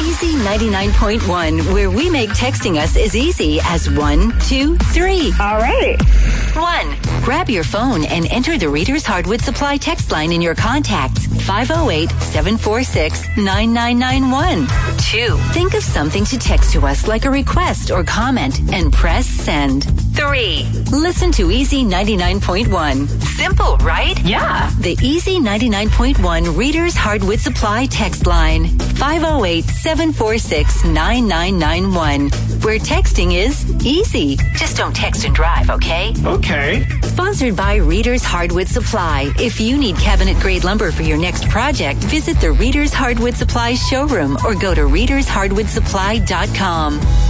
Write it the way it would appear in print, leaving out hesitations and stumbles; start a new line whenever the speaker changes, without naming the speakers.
Easy 99.1, where we make texting us as easy as 1, 2, 3.
All right.
1. Grab your phone and enter the Reader's Hardwood Supply text line in your contacts. 508-746-9991. 2. Think of something to text to us like a request or comment and press send. 3. Listen to Easy 99.1. Simple, right?
Yeah.
The Easy 99.1 Reader's Hardwood Supply text line. 508-746-9991. Where texting is easy. Just don't text and drive, okay?
Okay.
Sponsored by Reader's Hardwood Supply. If you need cabinet-grade lumber for your next project, visit the Reader's Hardwood Supply showroom or go to readershardwoodsupply.com.